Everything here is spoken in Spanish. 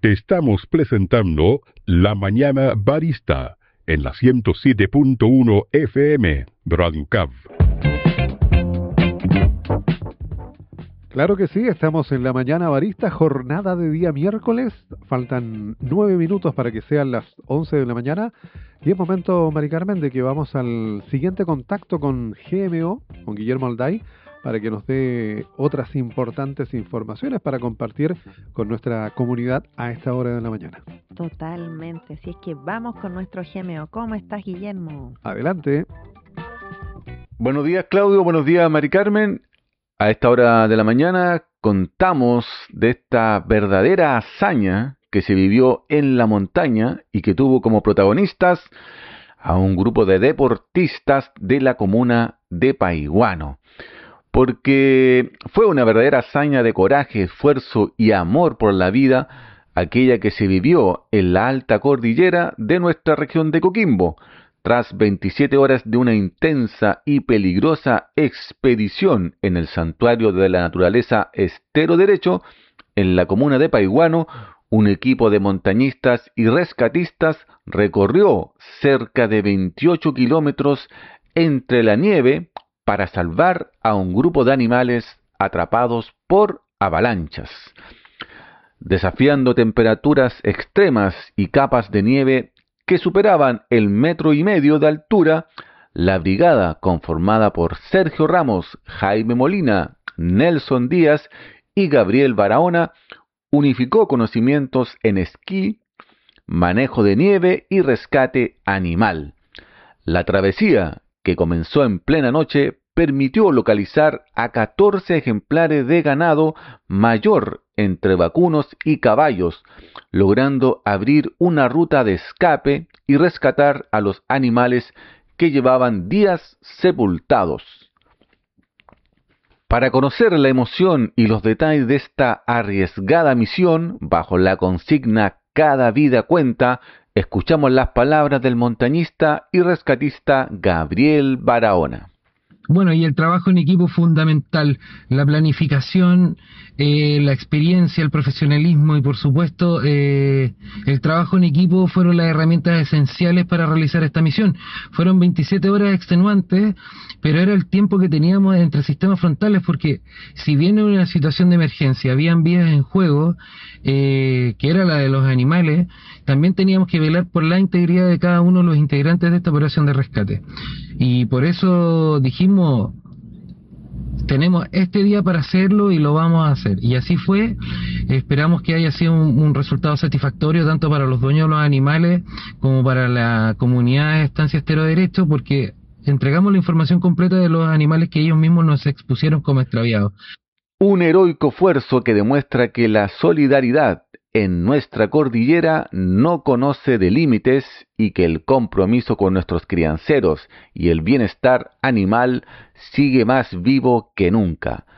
Te estamos presentando La Mañana Barista en la 107.1 FM, Braducab. Claro que sí, estamos en La Mañana Barista, jornada de día miércoles. Faltan 9 minutos para que sean las 11 de la mañana. Y es momento, Mari Carmen, de que vamos al siguiente contacto con GMO, con Guillermo Alday, para que nos dé otras importantes informaciones para compartir con nuestra comunidad a esta hora de la mañana. Totalmente, así es que vamos con nuestro GMO. ¿Cómo estás, Guillermo? Adelante. Buenos días, Claudio. Buenos días, Mari Carmen. A esta hora de la mañana contamos de esta verdadera hazaña que se vivió en la montaña y que tuvo como protagonistas a un grupo de deportistas de la comuna de Paiguano. Porque fue una verdadera hazaña de coraje, esfuerzo y amor por la vida aquella que se vivió en la alta cordillera de nuestra región de Coquimbo, tras 27 horas de una intensa y peligrosa expedición en el santuario de la naturaleza Estero Derecho, en la comuna de Paiguano. Un equipo de montañistas y rescatistas recorrió cerca de 28 kilómetros entre la nieve para salvar a un grupo de animales atrapados por avalanchas. Desafiando temperaturas extremas y capas de nieve que superaban el 1,5 metros de altura, la brigada, conformada por Sergio Ramos, Jaime Molina, Nelson Díaz y Gabriel Barahona, unificó conocimientos en esquí, manejo de nieve y rescate animal. La travesía, que comenzó en plena noche, permitió localizar a 14 ejemplares de ganado mayor entre vacunos y caballos, logrando abrir una ruta de escape y rescatar a los animales que llevaban días sepultados. Para conocer la emoción y los detalles de esta arriesgada misión, bajo la consigna Cada vida cuenta, escuchamos las palabras del montañista y rescatista Gabriel Barahona. Bueno, y el trabajo en equipo fundamental, la planificación, la experiencia, el profesionalismo y por supuesto el trabajo en equipo fueron las herramientas esenciales para realizar esta misión. Fueron 27 horas extenuantes, pero era el tiempo que teníamos entre sistemas frontales, porque si bien en una situación de emergencia habían vidas en juego, que era la de los animales, también teníamos que velar por la integridad de cada uno de los integrantes de esta operación de rescate. Y por eso dijimos, tenemos este día para hacerlo y lo vamos a hacer. Y así fue. Esperamos que haya sido un resultado satisfactorio tanto para los dueños de los animales como para la comunidad de Estancia Estero Derecho, porque entregamos la información completa de los animales que ellos mismos nos expusieron como extraviados. Un heroico esfuerzo que demuestra que la solidaridad en nuestra cordillera no conoce de límites y que el compromiso con nuestros crianceros y el bienestar animal sigue más vivo que nunca.